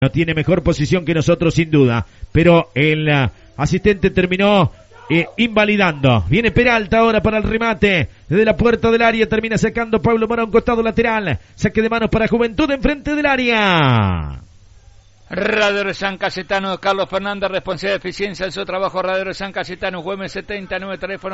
No tiene mejor posición que nosotros sin duda, pero el asistente terminó invalidando. Viene Peralta ahora para el remate desde la puerta del área, termina sacando Pablo Mora, un costado lateral, saque de manos para Juventud enfrente del área. Radero San Cayetano, Carlos Fernández, responsable de eficiencia en su trabajo. Radero San Cayetano, UM 79, teléfono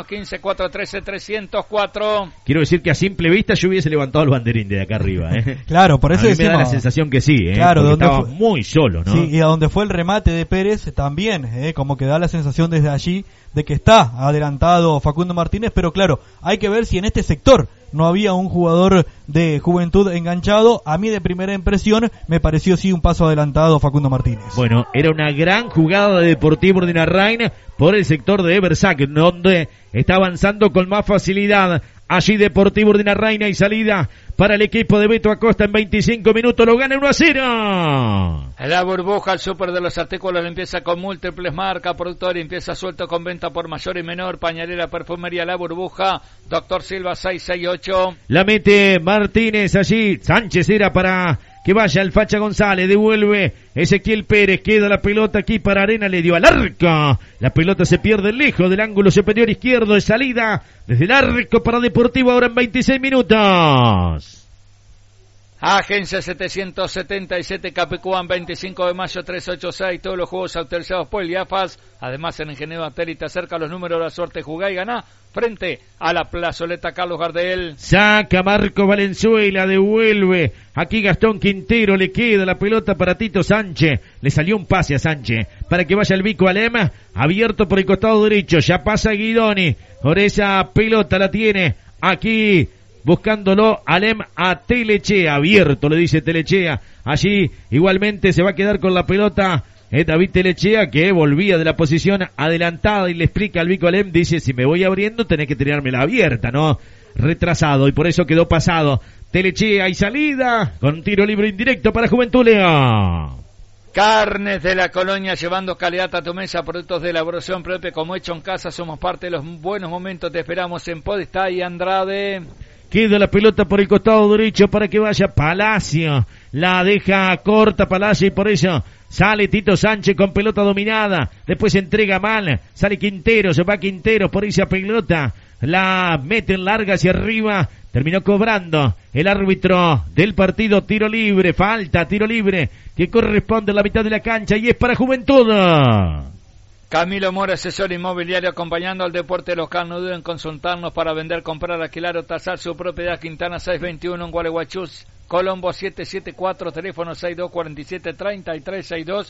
15-413-304. Quiero decir que a simple vista yo hubiese levantado el banderín de acá arriba, Claro, por eso a mí me da la sensación que sí, claro, porque estaba fue muy solo, ¿no? Sí, y a donde fue el remate de Pérez también, como que da la sensación desde allí de que está adelantado Facundo Martínez, pero claro, hay que ver si en este sector no había un jugador de Juventud enganchado. A mí de primera impresión me pareció sí un paso adelantado Facundo Martínez. Bueno, era una gran jugada de Deportivo Urdinarrain por el sector de Eversac, donde está avanzando con más facilidad. Allí Deportivo Urdinarrain y salida para el equipo de Beto Acosta en 25 minutos, lo gana 1-0. La burbuja, el súper de los artículos, limpieza con múltiples marcas, productor, limpieza suelto con venta por mayor y menor, pañalera, perfumería, La Burbuja, Doctor Silva 668. La mete Martínez allí, Sánchez era para que vaya el Facha González, devuelve Ezequiel Pérez, queda la pelota aquí para Arena, le dio al arco, la pelota se pierde lejos del ángulo superior izquierdo de salida, desde el arco para Deportivo ahora en 26 minutos. Agencia 777, Capicuán, 25 de mayo 386, todos los juegos autorizados por el IAFAS, además en Ingenio Satélite, acerca los números de la suerte, jugá y ganá, frente a la plazoleta Carlos Gardel. Saca Marco Valenzuela, devuelve, aquí Gastón Quintero, le queda la pelota para Tito Sánchez, le salió un pase a Sánchez, para que vaya el Vico Alem, abierto por el costado derecho, ya pasa Guidoni, por esa pelota la tiene, aquí buscándolo Alem a Telechea, abierto le dice Telechea, allí igualmente se va a quedar con la pelota David Telechea, que volvía de la posición adelantada y le explica al Vico Alem, dice, si me voy abriendo tenés que tirármela abierta, ¿no? Retrasado, y por eso quedó pasado. Telechea y salida, con tiro libre indirecto para Juventud León. Carnes de la Colonia, llevando calidad a tu mesa, productos de elaboración propia como hecho en casa, somos parte de los buenos momentos, te esperamos en Podestá y Andrade. Queda la pelota por el costado derecho para que vaya Palacio. La deja corta Palacio y por eso sale Tito Sánchez con pelota dominada. Después se entrega mal. Sale Quintero, se va Quintero por esa pelota. La meten larga hacia arriba. Terminó cobrando el árbitro del partido. Tiro libre, falta, tiro libre que corresponde a la mitad de la cancha y es para Juventud. Camilo Mora, asesor inmobiliario, acompañando al deporte local. No duden en consultarnos para vender, comprar, alquilar o tasar su propiedad. Quintana 621 en Gualeguaychú, Colombo 774, teléfono 6247-3362,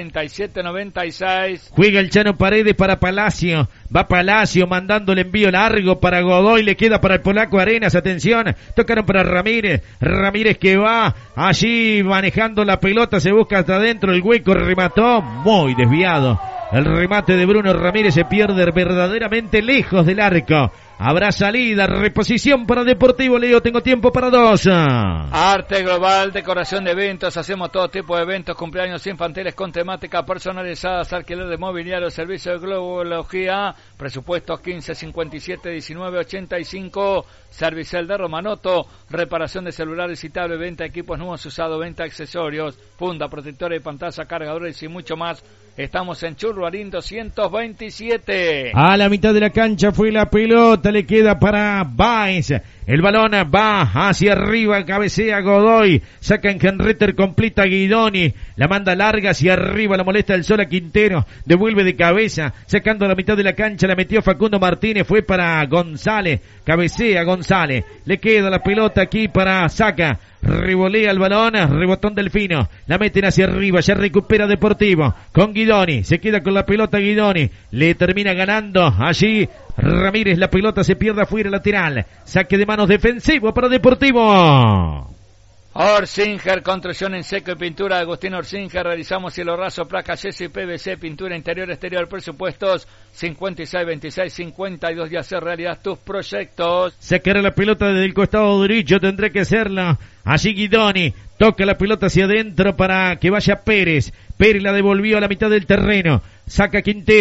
4796. Juega el Chano Paredes para Palacio, va Palacio mandando el envío largo para Godoy, le queda para el polaco Arenas, atención, tocaron para Ramírez, Ramírez que va allí manejando la pelota, se busca hasta adentro, el hueco remató, muy desviado. El remate de Bruno Ramírez se pierde verdaderamente lejos del arco. Habrá salida, reposición para Deportivo Leo, tengo tiempo para dos. Arte Global, decoración de eventos, hacemos todo tipo de eventos, cumpleaños infantiles con temática personalizadas, alquiler de mobiliario, servicio de globología, presupuestos 1557-1985, Servicel de Romanoto, reparación de celulares y tablets, venta de equipos nuevos usados, venta de accesorios, funda, protectora de pantalla, cargadores y mucho más. Estamos en Churruarín 227. A la mitad de la cancha fue la pelota, le queda para Baez. El balón va hacia arriba, cabecea Godoy, saca en Henreter, completa Guidoni, la manda larga hacia arriba, la molesta el sol a Quintero, devuelve de cabeza, sacando a la mitad de la cancha, la metió Facundo Martínez, fue para González, cabecea González, le queda la pelota aquí para Saca, revolea el balón, rebotón Delfino, la meten hacia arriba, ya recupera Deportivo, con Guidoni, se queda con la pelota Guidoni, le termina ganando allí Ramírez, la pelota se pierde afuera, lateral, saque de manos defensivo para Deportivo. Orsinger, construcción en seco y pintura. Agustín Orsinger, realizamos cielo raso, placa yeso y PVC, pintura interior, exterior, presupuestos 5626-52 y hacer realidad tus proyectos. Sacará la pelota desde el costado derecho, tendrá que hacerla. Allí Guidoni, toca la pelota hacia adentro para que vaya Pérez. Pérez la devolvió a la mitad del terreno. Saca Quinteros,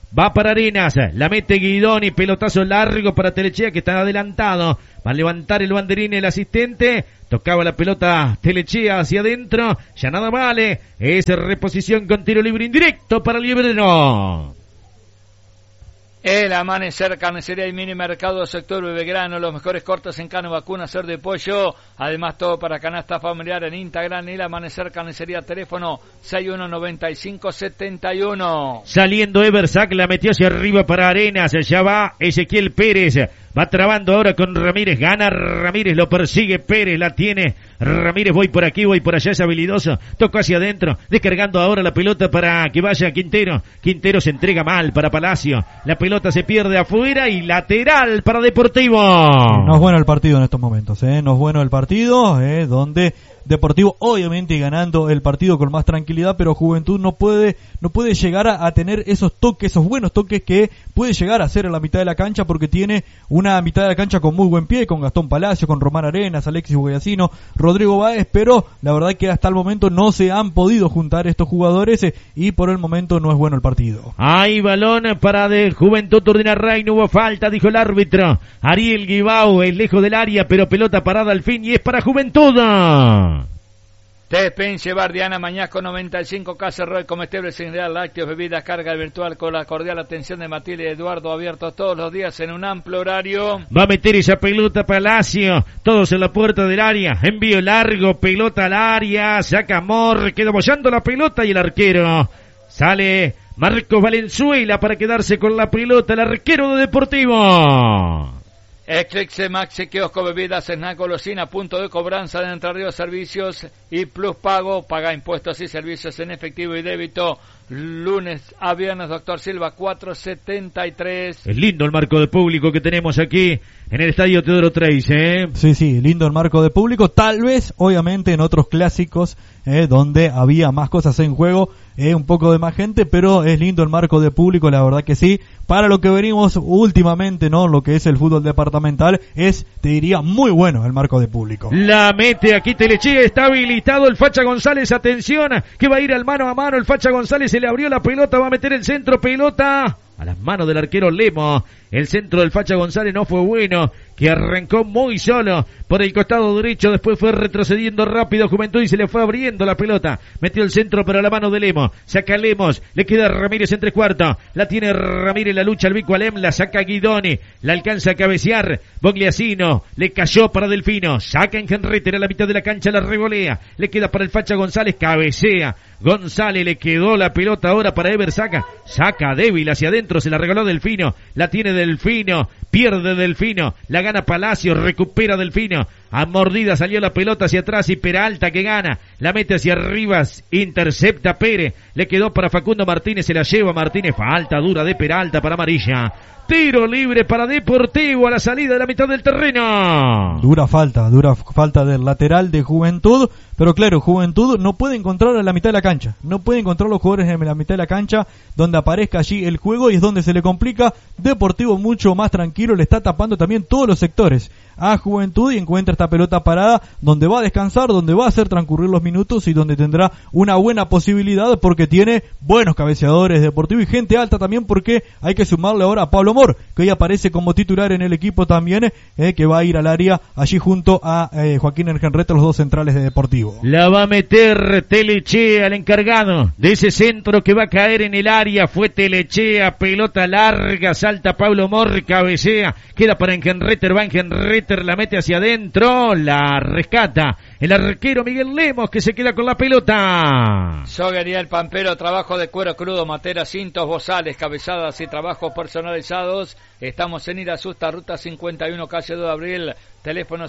Va para Arenas, la mete Guidoni, pelotazo largo para Telechea que está adelantado. Va a levantar el banderín el asistente. Tocaba la pelota Telechea hacia adentro. Ya nada vale. Es reposición con tiro libre indirecto para Liebreno. El Amanecer, carnicería y mini mercado, sector Belgrano, los mejores cortes en carne, vacuna, cerdo y pollo, además todo para canasta familiar en Instagram. El Amanecer, carnicería, teléfono 619571. Saliendo Eversack, la metió hacia arriba para Arenas, ya va Ezequiel Pérez, va trabando ahora con Ramírez, gana Ramírez, lo persigue Pérez, la tiene Ramírez, voy por aquí, voy por allá, es habilidoso, tocó hacia adentro, descargando ahora la pelota para que vaya Quintero, Quintero se entrega mal para Palacio, la pelota se pierde afuera y lateral para Deportivo. No es bueno el partido en estos momentos, no es bueno el partido, donde Deportivo obviamente ganando el partido con más tranquilidad, pero Juventud no puede llegar a tener esos toques, esos buenos toques que puede llegar a hacer en la mitad de la cancha, porque tiene una mitad de la cancha con muy buen pie, con Gastón Palacio, con Román Arenas, Alexis Guayacino, Rodrigo Báez, pero la verdad que hasta el momento no se han podido juntar estos jugadores y por el momento no es bueno el partido. Hay balón para de Juventud Turdinarray, no hubo falta, dijo el árbitro. Ariel Guibau es lejos del área, pero pelota parada al fin y es para Juventud. Despense Bardiana, Mañasco 95, Casa Roy, comestibles, cereal, lácteos, bebidas, carga virtual con la cordial atención de Matilde y Eduardo, abiertos todos los días en un amplio horario. Va a meter esa pelota Palacio, todos en la puerta del área, envío largo, pelota al área, saca Mor, queda bollando la pelota y el arquero sale Marcos Valenzuela para quedarse con la pelota, el arquero de Deportivo. Eclipse Maxi, kiosco, bebidas, snack, golosina, punto de cobranza de Entre Ríos, servicios y plus pago, paga impuestos y servicios en efectivo y débito, lunes a viernes, Doctor Silva 473. Es lindo el marco de público que tenemos aquí en el estadio Teodoro Treis, Sí, lindo el marco de público, tal vez, obviamente, en otros clásicos, donde había más cosas en juego, un poco de más gente, pero es lindo el marco de público, la verdad que sí. Para lo que venimos últimamente, ¿no? Lo que es el fútbol departamental, te diría, muy bueno el marco de público. La mete aquí Telechea, está habilitado el Facha González, atención, que va a ir al mano a mano, el Facha González se le abrió la pelota, va a meter el centro, pelota a las manos del arquero Lemo. El centro del Facha González no fue bueno, que arrancó muy solo por el costado derecho, después fue retrocediendo rápido Juventud y se le fue abriendo la pelota. Metió el centro pero a la mano de Lemo, saca Lemos, le queda Ramírez en tres cuartos, la tiene Ramírez, la lucha al Vico Alem, la saca Guidoni, la alcanza a cabecear Bogliasino, le cayó para Delfino, saca en Henreter a la mitad de la cancha, la revolea, le queda para el Facha González, cabecea González, le quedó la pelota ahora para Ever, saca débil hacia adentro, se la regaló Delfino, la tiene Delfino, pierde Delfino, la gana Palacio, recupera Delfino, a mordida salió la pelota hacia atrás y Peralta que gana, la mete hacia arriba, intercepta Pérez, le quedó para Facundo Martínez, se la lleva Martínez, falta dura de Peralta para amarilla. Tiro libre para Deportivo a la salida de la mitad del terreno. Dura falta del lateral de Juventud, pero claro, Juventud no puede encontrar a la mitad de la cancha, no puede encontrar los jugadores en la mitad de la cancha donde aparezca allí el juego y es donde se le complica. Deportivo mucho más tranquilo, le está tapando también todos los sectores a Juventud y encuentra esta pelota parada donde va a descansar, donde va a hacer transcurrir los minutos y donde tendrá una buena posibilidad porque tiene buenos cabeceadores Deportivo y gente alta también, porque hay que sumarle ahora a Pablo Mor, que hoy aparece como titular en el equipo también, que va a ir al área allí junto a Joaquín Engenrete, los dos centrales de Deportivo. La va a meter Telechea, el encargado de ese centro que va a caer en el área, fue Telechea, pelota larga, salta Pablo Mor, cabecea, queda para Engenreter, va Engenreter, la mete hacia adentro, la rescata el arquero Miguel Lemos, que se queda con la pelota. Soguería El Pampero, trabajo de cuero crudo, materas, cintos, bozales, cabezadas y trabajos personalizados. Estamos en Irasusta, ruta 51, calle 2 de abril, teléfono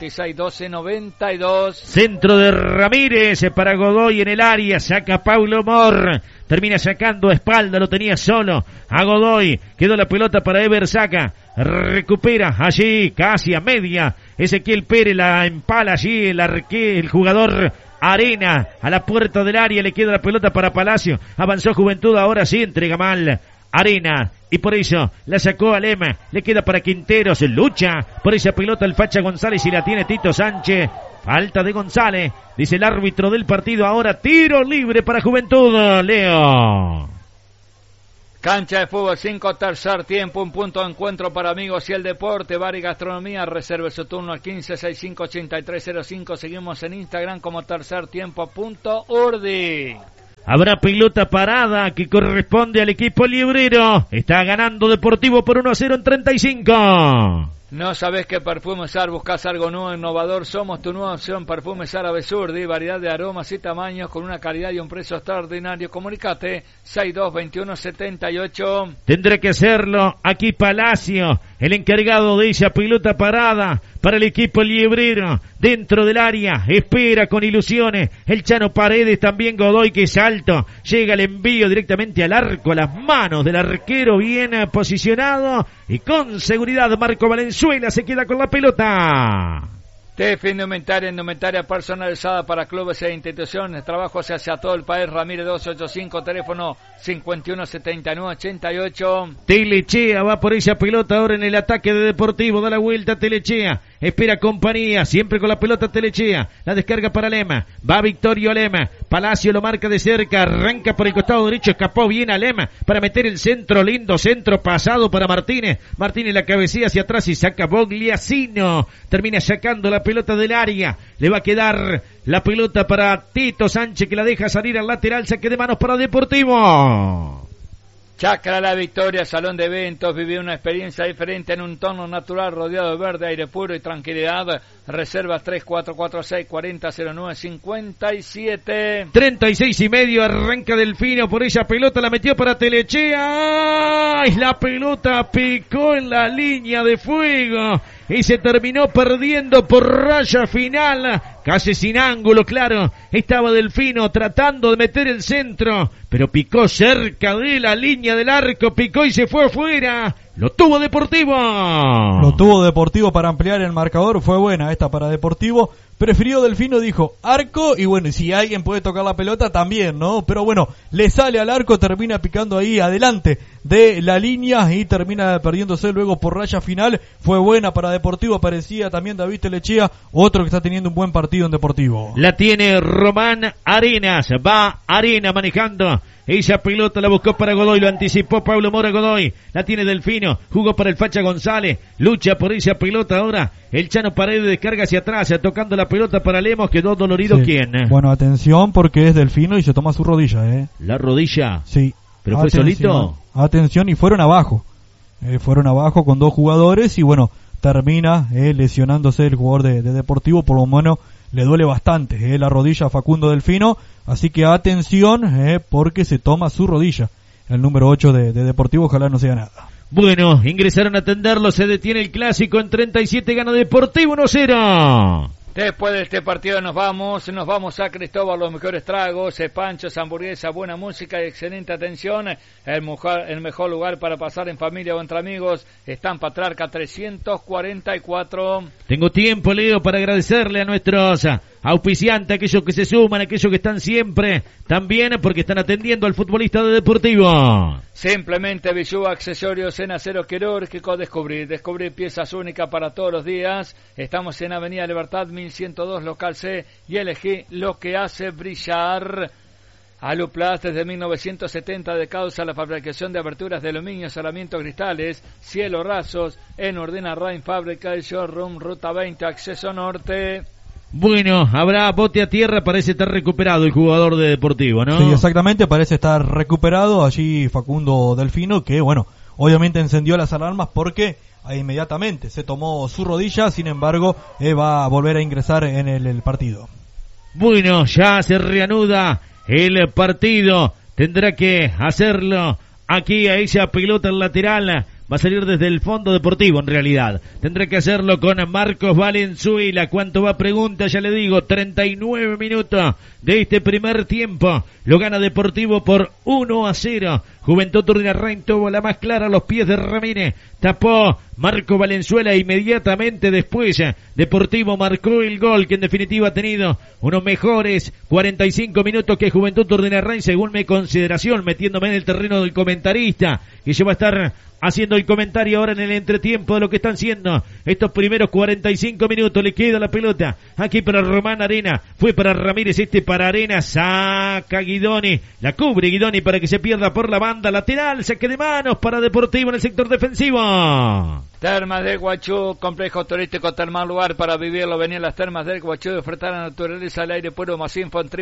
561292. Centro de Ramírez para Godoy en el área, saca Paulo Mor, termina sacando a espalda, lo tenía solo a Godoy, quedó la pelota para Ever, saca, recupera allí casi a media, Ezequiel Pérez la empala allí, el jugador Arena a la puerta del área, le queda la pelota para Palacio, avanzó Juventud, ahora sí entrega mal Arena y por eso la sacó a Lema, le queda para Quinteros, lucha por esa pelota el Facha González y la tiene Tito Sánchez. Falta de González, dice el árbitro del partido, ahora tiro libre para Juventud, Leo. Cancha de fútbol 5, tercer tiempo, un punto de encuentro para amigos y el deporte, bar y gastronomía. Reserve su turno al 1565-8305. Seguimos en Instagram como tercertiempo.urdi. Habrá pelota parada que corresponde al equipo librero. Está ganando Deportivo por 1-0 en 35. ¿No sabés qué perfume usar? ¿Buscas algo nuevo, innovador? Somos tu nueva opción. Perfumes Árabes Urdi, variedad de aromas y tamaños con una calidad y un precio extraordinario. Comunicate 622178. Tendrá que hacerlo aquí Palacio, el encargado de esa pelota parada para el equipo librero. Dentro del área, espera con ilusiones el Chano Paredes, también Godoy, que es alto. Llega el envío directamente al arco, a las manos del arquero, bien posicionado y con seguridad Marco Valenzuela se queda con la pelota. TF Indumentaria personalizada para clubes e instituciones. Trabajos hacia todo el país. Ramírez 285, teléfono 517988. Telechea va por esa pelota ahora en el ataque de Deportivo. Da la vuelta Telechea. Espera compañía, siempre con la pelota Telechea. La descarga para Lema. Va Victorio Lema. Palacio lo marca de cerca. Arranca por el costado derecho. Escapó bien a Lema para meter el centro. Lindo centro pasado para Martínez. Martínez la cabecea hacia atrás y saca Bogliasino. Termina sacando la pelota del área. Le va a quedar la pelota para Tito Sánchez, que la deja salir al lateral. Saque de manos para Deportivo. Chacra La Victoria, salón de eventos. Viví una experiencia diferente en un entorno natural rodeado de verde, aire puro y tranquilidad. Reservas 3446-4009-57. 36:30, arranca Delfino por esa pelota, la metió para Telechea. ¡Ay! La pelota picó en la línea de fuego y se terminó perdiendo por raya final, casi sin ángulo, claro. Estaba Delfino tratando de meter el centro, pero picó cerca de la línea del arco, picó y se fue afuera. Lo tuvo Deportivo. Lo tuvo Deportivo para ampliar el marcador. Fue buena esta para Deportivo. Prefirió Delfino, dijo arco, y bueno, y si alguien puede tocar la pelota también, ¿no? Pero bueno, le sale al arco, termina picando ahí adelante de la línea y termina perdiéndose luego por raya final. Fue buena para Deportivo, parecía también David Telechea, otro que está teniendo un buen partido en Deportivo. La tiene Román Arenas, va Arena manejando. Esa pelota la buscó para Godoy, lo anticipó Pablo Mora Godoy. La tiene Delfino, jugó para el Facha González, lucha por esa pelota ahora. El Chano Paredes descarga hacia atrás, tocando la pelota para Lemos, quedó dolorido. Sí. ¿Quién? Bueno, atención porque es Delfino y se toma su rodilla, ¿La rodilla? Sí. ¿Pero fue solito? Atención, y fueron abajo. Fueron abajo con dos jugadores y bueno, termina lesionándose el jugador de Deportivo, por lo menos le duele bastante la rodilla a Facundo Delfino, así que atención porque se toma su rodilla. El número 8 de Deportivo, ojalá no sea nada. Bueno, ingresaron a atenderlo, se detiene el clásico en 37, gana Deportivo 1-0. Después de este partido nos vamos a Cristóbal, los mejores tragos, panchos, hamburguesas, buena música y excelente atención. El mejor lugar para pasar en familia o entre amigos está en Patriarca 344. Tengo tiempo, Leo, para agradecerle a nuestros auspiciantes, aquellos que se suman, aquellos que están siempre, también porque están atendiendo al futbolista de Deportivo. Simplemente Bijú, accesorios en acero quirúrgico. Descubrir piezas únicas para todos los días. Estamos en Avenida Libertad 1102, local C, y elegí lo que hace brillar. Aluplast, desde 1970, de causa la fabricación de aberturas de aluminio, cerramientos, cristales, cielo rasos, en Ordena Rain, fábrica del showroom, ruta 20, acceso norte. Bueno, habrá bote a tierra, parece estar recuperado el jugador de Deportivo, ¿no? Sí, exactamente, parece estar recuperado allí Facundo Delfino, que bueno, obviamente encendió las alarmas porque inmediatamente se tomó su rodilla, sin embargo, va a volver a ingresar en el partido. Bueno, ya se reanuda el partido, tendrá que hacerlo aquí a esa pelota lateral. Va a salir desde el fondo Deportivo, en realidad. Tendrá que hacerlo con Marcos Valenzuela. ¿Cuánto va? Pregunta, ya le digo. 39 minutos de este primer tiempo. Lo gana Deportivo por 1-0. Juventud Urdinarrain tuvo la más clara a los pies de Ramírez. Tapó Marco Valenzuela inmediatamente después. Deportivo marcó el gol, que en definitiva ha tenido unos mejores 45 minutos que Juventud Urdinarrain, según mi consideración, metiéndome en el terreno del comentarista, que ya va a estar haciendo el comentario ahora en el entretiempo de lo que están siendo estos primeros 45 minutos. Le queda la pelota aquí para Román Arena, fue para Ramírez, para Arena, saca Guidoni, la cubre Guidoni para que se pierda por la banda lateral, saque de manos para Deportivo en el sector defensivo. Termas del Guachú, complejo turístico termal, lugar para vivirlo. Venían las Termas del Guachú de ofertar la naturaleza al aire puro. Más info en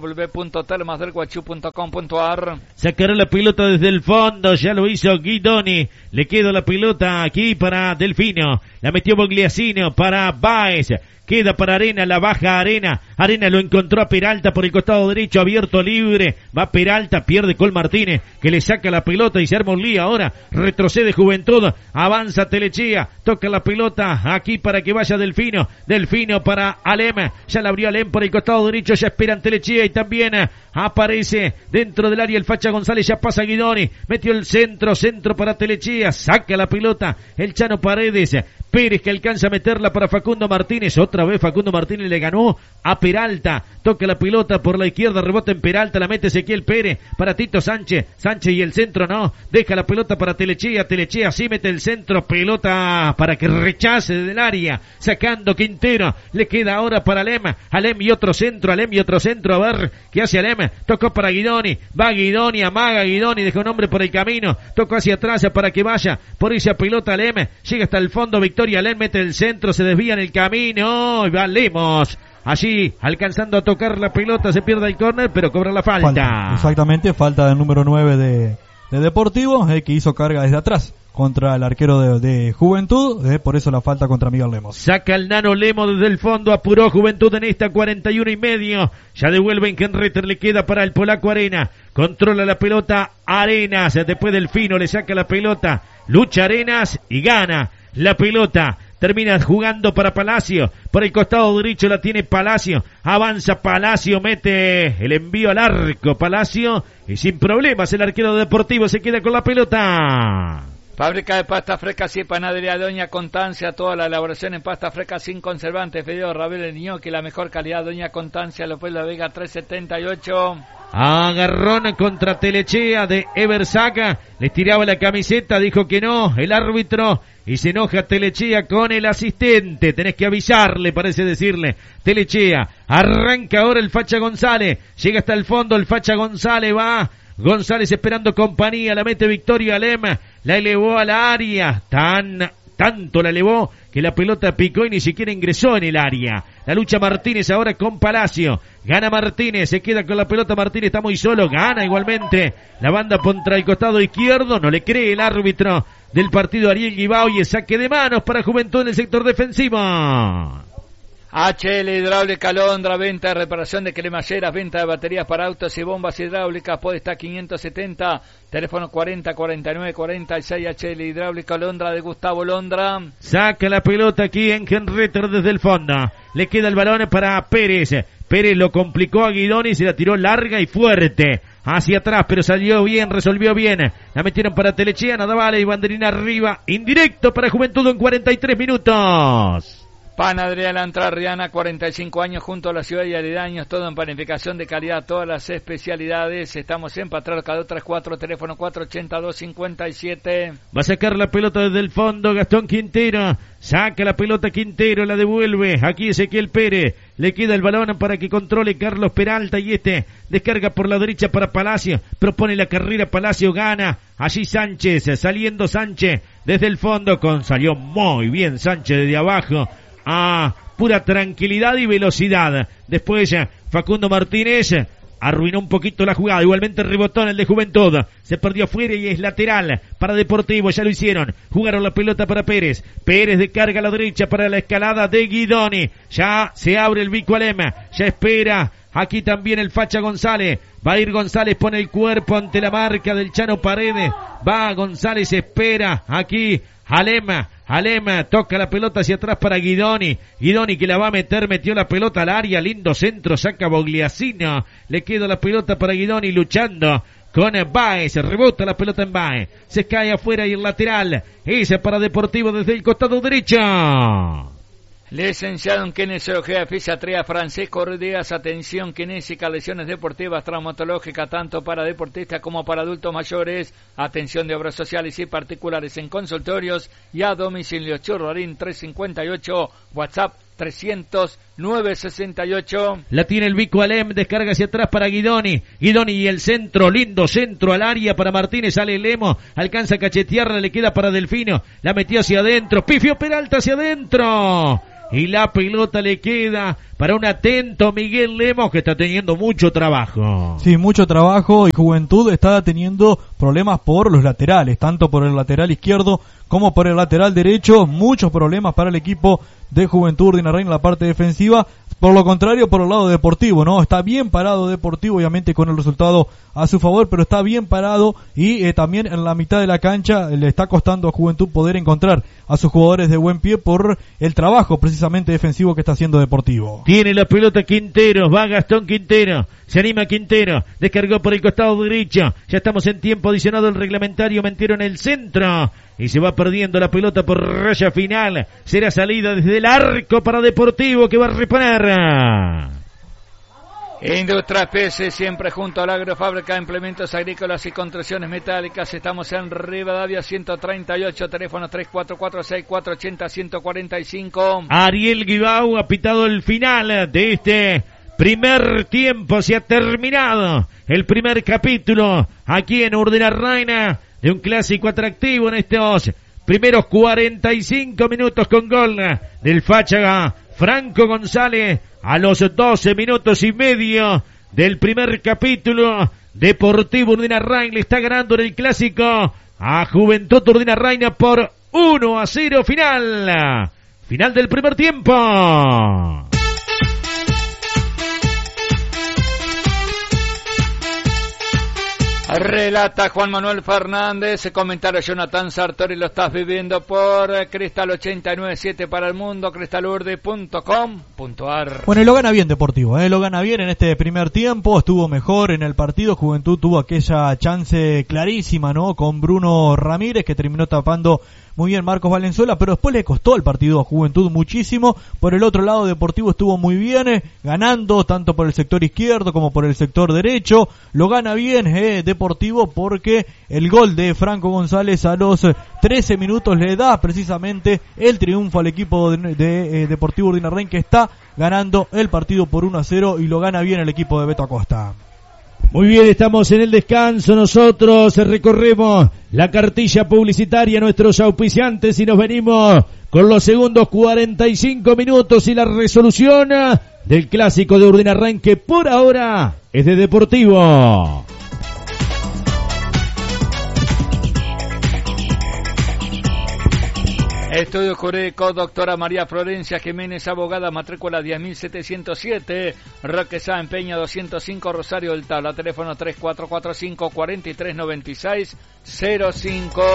www.termasdelguachú.com.ar. Sacará la pelota desde el fondo, ya lo hizo Guidoni. Le queda la pelota aquí para Delfino, la metió Bogliasino para Báez. Queda para Arena, la baja Arena. Arena lo encontró a Peralta por el costado derecho, abierto libre. Va Peralta, pierde Col Martínez, que le saca la pelota y se arma un lío ahora. Retrocede Juventud, avanza Telechea, toca la pelota aquí para que vaya Delfino. Delfino para Alem, ya la abrió Alem por el costado derecho, ya esperan Telechea y también aparece dentro del área el Facha González, ya pasa Guidoni, metió el centro para Telechea, saca la pelota el Chano Paredes. Pérez que alcanza a meterla para Facundo Martínez. Otra vez Facundo Martínez le ganó a Peralta. Toca la pelota por la izquierda, rebota en Peralta, la mete Ezequiel Pérez para Tito Sánchez. Sánchez y el centro no. Deja la pelota para Telechea. Telechea sí mete el centro. Pelota para que rechace del área. Sacando Quintero. Le queda ahora para Alem. Alem y otro centro. Alem y otro centro. A ver qué hace Alem. Tocó para Guidoni. Va Guidoni, amaga Guidoni. Dejó un hombre por el camino. Tocó hacia atrás para que vaya por esa pelota Alem. Llega hasta el fondo. Victoria Alem mete el centro, se desvía en el camino y va Lemos allí alcanzando a tocar la pelota, se pierde el córner pero cobra la falta. Exactamente, falta del número 9 de Deportivo, que hizo carga desde atrás contra el arquero de Juventud, por eso la falta contra Miguel Lemos. Saca el nano Lemos desde el fondo, apuró Juventud en esta 41.5, ya devuelve en Henreter, le queda para el polaco Arena, controla la pelota Arenas, después del Fino le saca la pelota, lucha Arenas y gana la pelota. Termina jugando para Palacio, por el costado derecho la tiene Palacio, avanza Palacio, mete el envío al arco Palacio y sin problemas el arquero Deportivo se queda con la pelota. Fábrica de pasta fresca y panadería Doña Constancia, toda la elaboración en pasta fresca sin conservantes, Fideo, Ravel, Ñoqui, la mejor calidad, Doña Constancia, López La Vega 378. Agarrón contra Telechea de Eversaca, les tiraba la camiseta, dijo que no, el árbitro, y se enoja Telechea con el asistente, tenés que avisarle, parece decirle, Telechea, arranca ahora el Facha González, llega hasta el fondo, el Facha González va, González esperando compañía, la mete Victoria Alem, la elevó a la área, tanto la elevó que la pelota picó y ni siquiera ingresó en el área. La lucha Martínez ahora con Palacio, gana Martínez, se queda con la pelota Martínez, está muy solo, gana igualmente la banda contra el costado izquierdo, no le cree el árbitro del partido Ariel Guibao y el saque de manos para Juventud en el sector defensivo. HL Hidráulica Londra, venta de reparación de cremalleras, venta de baterías para autos y bombas hidráulicas, Podestá 570, teléfono 404946, HL Hidráulica Londra de Gustavo Londra. Saca la pelota aquí en Henreter desde el fondo, le queda el balón para Pérez, Pérez lo complicó a Guidoni y se la tiró larga y fuerte hacia atrás, pero salió bien, resolvió bien, la metieron para Telechea, nada vale y banderina arriba, indirecto para Juventud en 43 minutos. Panadería La Entrerriana, 45 años junto a la ciudad y aledaños, todo en panificación de calidad, todas las especialidades. Estamos en Patriarca 234, teléfono 482-57. Va a sacar la pelota desde el fondo Gastón Quintero, saca la pelota Quintero, la devuelve, aquí Ezequiel Pérez, le queda el balón para que controle Carlos Peralta y descarga por la derecha para Palacio, propone la carrera, Palacio gana, allí Sánchez, saliendo Sánchez desde el fondo, salió muy bien Sánchez desde abajo, pura tranquilidad y velocidad. Después Facundo Martínez arruinó un poquito la jugada, igualmente rebotó en el de Juventud, se perdió fuera y es lateral para Deportivo, ya lo hicieron, jugaron la pelota para Pérez, Pérez descarga a la derecha para la escalada de Guidoni, ya se abre el Vico Alema, ya espera aquí también el Facha González, va a ir González, pone el cuerpo ante la marca del Chano Paredes, va González, espera aquí Alema, toca la pelota hacia atrás para Guidoni que la va a meter, metió la pelota al área, lindo centro, saca Bogliasino, le queda la pelota para Guidoni luchando con Baez, rebota la pelota en Baez, se cae afuera y el lateral, ese para Deportivo desde el costado derecho. Licenciado en Kinesiología y Fisiatría, Francisco Díaz. Atención kinésica, lesiones deportivas, traumatológica, tanto para deportistas como para adultos mayores. Atención de obras sociales y particulares en consultorios y a domicilio. Churrarín 358, WhatsApp 300-968. La tiene el Vico Alem, descarga hacia atrás para Guidoni y el centro, lindo centro al área para Martínez, sale Lemo, alcanza a cachetearla, le queda para Delfino, la metió hacia adentro, pifió Peralta hacia adentro, y la pelota le queda para un atento Miguel Lemos, que está teniendo mucho trabajo. Sí, mucho trabajo, y Juventud está teniendo problemas por los laterales, tanto por el lateral izquierdo como por el lateral derecho, muchos problemas para el equipo de Juventud Urdinarrain en la parte defensiva. Por lo contrario, por el lado deportivo, ¿no? Está bien parado Deportivo, obviamente con el resultado a su favor, pero está bien parado y también en la mitad de la cancha le está costando a Juventud poder encontrar a sus jugadores de buen pie por el trabajo precisamente defensivo que está haciendo Deportivo. Tiene la pelota Quintero, va Gastón Quintero, se anima Quintero, descargó por el costado derecho, ya estamos en tiempo adicionado el reglamentario, metieron el centro y se va perdiendo la pelota por raya final, será salida desde el arco para Deportivo que va a reponer. Industria PS, siempre junto a la agrofábrica de implementos agrícolas y construcciones metálicas. Estamos en Rivadavia 138, teléfono 3446-480-145. Ariel Guibau ha pitado el final de este primer tiempo, se ha terminado el primer capítulo aquí en Urdinarrain de un clásico atractivo en estos primeros 45 minutos con gol del Facha Franco González a los 12 minutos y medio del primer capítulo. Deportivo Urdinarrain le está ganando en el clásico a Juventud Urdinarrain por 1-0 final. Final del primer tiempo. Relata Juan Manuel Fernández, comentario Jonathan Sartori, lo estás viviendo por Cristal 897 para el mundo, cristalurde.com.ar. Bueno, y lo gana bien Deportivo, lo gana bien en este primer tiempo, estuvo mejor en el partido, Juventud tuvo aquella chance clarísima, ¿no? Con Bruno Ramírez, que terminó tapando muy bien Marcos Valenzuela, pero después le costó el partido a Juventud muchísimo. Por el otro lado, Deportivo estuvo muy bien, ganando tanto por el sector izquierdo como por el sector derecho. Lo gana bien Deportivo, porque el gol de Franco González a los 13 minutos le da precisamente el triunfo al equipo de Deportivo Urdinarrain, que está ganando el partido por 1-0 y lo gana bien el equipo de Beto Acosta. Muy bien, estamos en el descanso, nosotros recorremos la cartilla publicitaria, nuestros auspiciantes, y nos venimos con los segundos 45 minutos y la resolución del clásico de Urdinarrain, que por ahora es de Deportivo. Estudio Jurídico, doctora María Florencia Jiménez, abogada, matrícula 10.707, Roque Sáenz Peña 205, Rosario del Tabla, teléfono 3445-4396-05.